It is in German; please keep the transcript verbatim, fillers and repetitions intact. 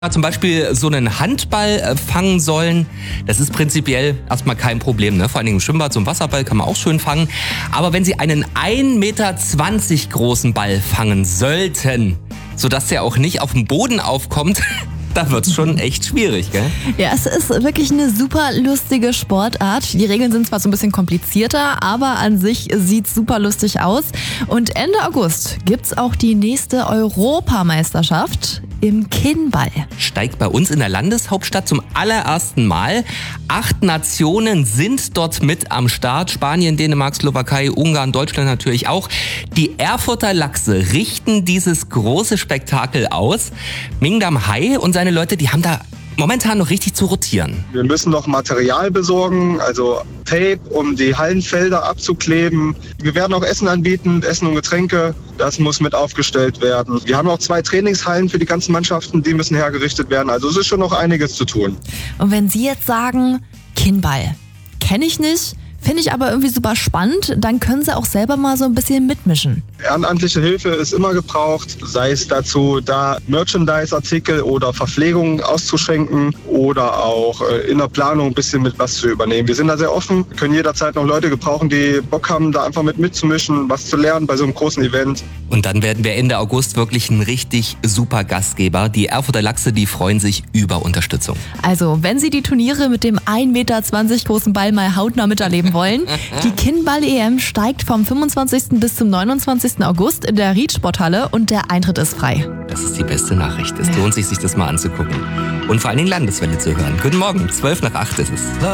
Zum Beispiel so einen Handball äh, fangen sollen, das ist prinzipiell erstmal kein Problem, ne? Vor allem im Schwimmbad, so einen Wasserball kann man auch schön fangen. Aber wenn Sie einen ein Meter zwanzig großen Ball fangen sollten, sodass der auch nicht auf dem Boden aufkommt, da wird's schon echt schwierig, gell? Ja, es ist wirklich eine super lustige Sportart. Die Regeln sind zwar so ein bisschen komplizierter, aber an sich sieht's super lustig aus. Und Ende August gibt's auch die nächste Europameisterschaft im Kinnball. Steigt bei uns in der Landeshauptstadt zum allerersten Mal. Acht Nationen sind dort mit am Start. Spanien, Dänemark, Slowakei, Ungarn, Deutschland natürlich auch. Die Erfurter Lachse richten dieses große Spektakel aus. Mingdam Hai und seine Leute, die haben da momentan noch richtig zu rotieren. Wir müssen noch Material besorgen, also Tape, um die Hallenfelder abzukleben. Wir werden auch Essen anbieten, Essen und Getränke. Das muss mit aufgestellt werden. Wir haben auch zwei Trainingshallen für die ganzen Mannschaften, die müssen hergerichtet werden. Also es ist schon noch einiges zu tun. Und wenn Sie jetzt sagen, Kinnball, kenne ich nicht, finde ich aber irgendwie super spannend, dann können Sie auch selber mal so ein bisschen mitmischen. Ehrenamtliche Hilfe ist immer gebraucht, sei es dazu, da Merchandise-Artikel oder Verpflegung auszuschenken oder auch in der Planung ein bisschen mit was zu übernehmen. Wir sind da sehr offen, können jederzeit noch Leute gebrauchen, die Bock haben, da einfach mit mitzumischen, was zu lernen bei so einem großen Event. Und dann werden wir Ende August wirklich ein richtig super Gastgeber. Die Erfurter Lachse, die freuen sich über Unterstützung. Also, wenn Sie die Turniere mit dem ein Meter zwanzig großen Ball mal hautnah miterleben wollen, die Kinnball-E M steigt vom fünfundzwanzigsten bis zum neunundzwanzigsten August in der Ried-Sporthalle und der Eintritt ist frei. Das ist die beste Nachricht. Es lohnt sich, sich das mal anzugucken. Und vor allen Dingen Landeswelle zu hören. Guten Morgen, zwölf nach acht ist es.